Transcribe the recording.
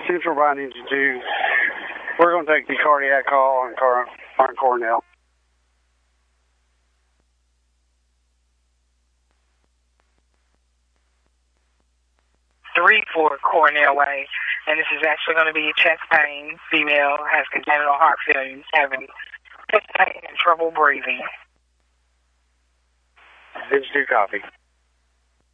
Central by Ninja 2. We're going to take the cardiac call on Cornell. 34 Cornell Way, and this is actually going to be chest pain. Female has congenital heart failure, having chest pain and trouble breathing. Ninja 2 copy.